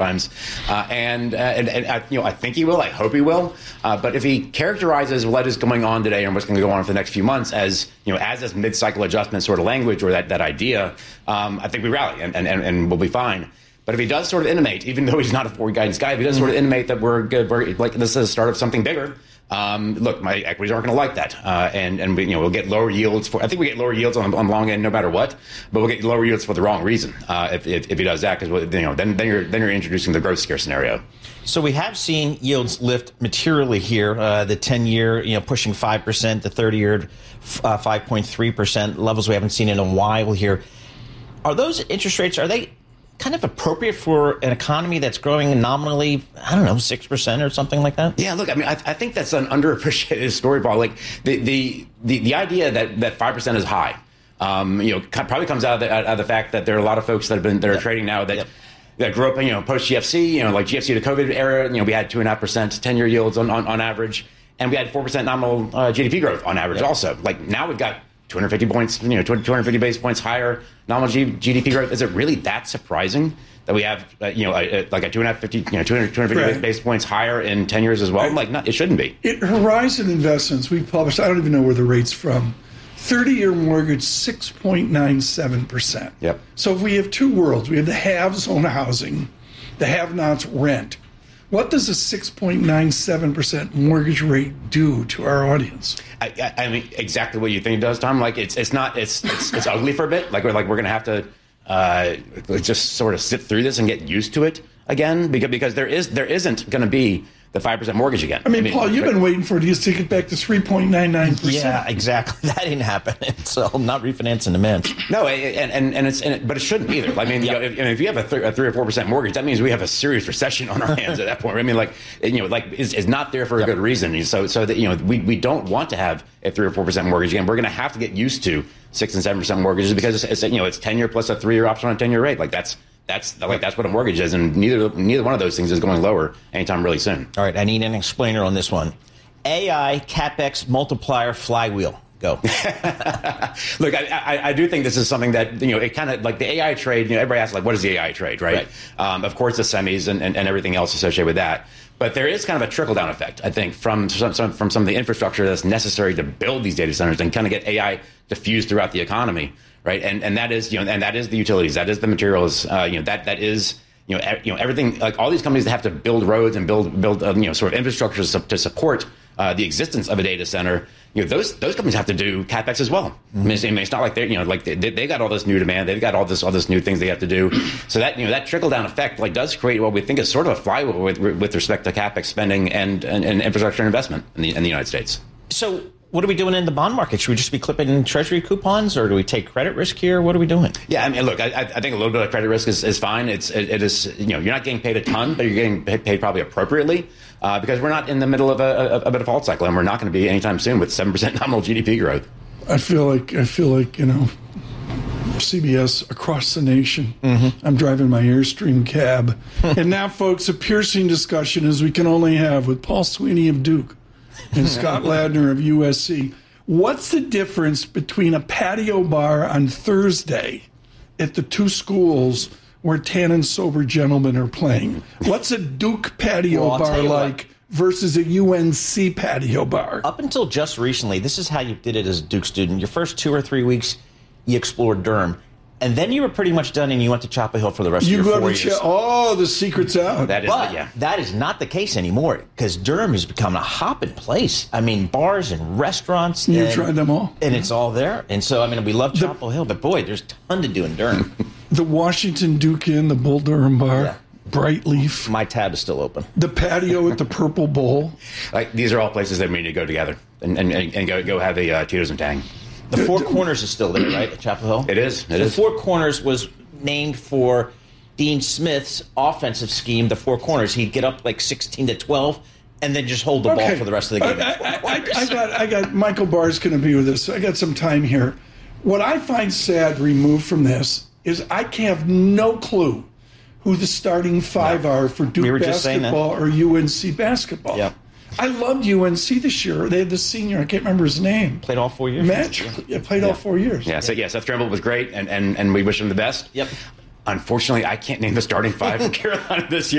times. And I think he will. I hope he will. But if he characterizes what is going on today and what's going to go on for the next few months as this mid-cycle adjustment sort of language or that idea, I think we rally and we'll be fine. But if he does sort of intimate, even though he's not a forward guidance guy, if he does sort of intimate that we're like this is the start of something bigger, look, my equities aren't going to like that, and we'll get lower yields I think we get lower yields on the long end no matter what, but we'll get lower yields for the wrong reason if he does that, because then you're introducing the growth scare scenario. So we have seen yields lift materially here. The 10-year, pushing 5%, the 30-year 5.3% levels we haven't seen in a while here. Are those interest rates? Are they kind of appropriate for an economy that's growing nominally, 6% or something like that? Yeah, look, I mean, I think that's an underappreciated story, Paul. Like the idea that 5% is high, probably comes out of the fact that there are a lot of folks that are trading now that grew up, post GFC, like GFC to COVID era. We had 2.5% 10-year yields on average, and we had 4% nominal GDP growth on average. Also, like now we've got 250 points, 250 basis points higher nominal GDP growth. Is it really that surprising that we have, like a 250 basis points higher in 10 years as well? Like, no, it shouldn't be. At Horizon Investments, we published, I don't even know where the rate's from, 30-year mortgage, 6.97%. Yep. So if we have two worlds, we have the haves own housing, the have-nots rent. What does a 6.97% mortgage rate do to our audience? I mean, exactly what you think it does, Tom. Like it's ugly for a bit. Like we're going to have to just sort of sit through this and get used to it again, because there isn't going to be the 5% mortgage again. I mean, Paul, you've been waiting for it to take it back to 3.99%. Yeah, exactly. That didn't happen. So I'm not refinancing the mint. No, but it shouldn't either. I mean, if you have a 3 or 4% mortgage, that means we have a serious recession on our hands at that point. I mean, it's not there for a good reason. So that we don't want to have a 3 or 4% mortgage again. We're going to have to get used to 6 and 7% mortgages because it's 10-year plus a 3-year option on a 10-year rate. That's what a mortgage is, and neither one of those things is going lower anytime really soon. All right, I need an explainer on this one. AI CapEx multiplier flywheel. Go. Look, I do think this is something that, it kind of like the AI trade, everybody asks, like, what is the AI trade, right? Of course, the semis and everything else associated with that. But there is kind of a trickle-down effect, I think, from some of the infrastructure that's necessary to build these data centers and kind of get AI diffused throughout the economy, right? And that is, and that is the utilities, that is the materials, that is, everything. Like all these companies that have to build roads and build sort of infrastructures to support the existence of a data center. Those companies have to do CapEx as well. I mean, it's not like they got all this new demand, they've got all this new things they have to do. So that that trickle down effect does create what we think is sort of a flywheel with respect to CapEx spending and infrastructure investment in the United States. So what are we doing in the bond market? Should we just be clipping treasury coupons, or do we take credit risk here? What are we doing? Yeah, I mean, look, I think a little bit of credit risk is fine. It is you're not getting paid a ton, but you're getting paid probably appropriately because we're not in the middle of a default cycle, and we're not going to be anytime soon with 7% nominal GDP growth. I feel like CBS across the nation. Mm-hmm. I'm driving my Airstream cab, and now, folks, a piercing discussion as we can only have with Paul Sweeney of Duke and Scott Ladner of USC. What's the difference between a patio bar on Thursday at the two schools where tan and sober gentlemen are playing? What's a Duke patio bar like versus a UNC patio bar? Up until just recently, this is how you did it as a Duke student. Your first 2 or 3 weeks, you explored Durham. And then you were pretty much done, and you went to Chapel Hill for the rest of your 4 years. The secret's out. That is not the case anymore, because Durham has become a hopping place. I mean, bars and restaurants. You tried them all. And it's all there. And so, I mean, we love Chapel Hill, but boy, there's a ton to do in Durham. The Washington Duke Inn, the Bull Durham Bar, Brightleaf. My tab is still open. The patio at the Purple Bowl. These are all places that we need to go together and go have a Tito's and Tang. The Four Corners is still there, right, at Chapel Hill? It is. The Four Corners was named for Dean Smith's offensive scheme, the Four Corners. He'd get up like 16-12 and then just hold the ball for the rest of the game. I got Michael Barr's going to be with us. I got some time here. What I find sad removed from this is I have no clue who the starting five are for Duke basketball or UNC basketball. Yep. I loved UNC this year. They had the senior, I can't remember his name. Played all 4 years. Played all 4 years. Yeah, so Seth Trimble was great, and we wish him the best. Yep. Unfortunately, I can't name the starting five for Carolina this year.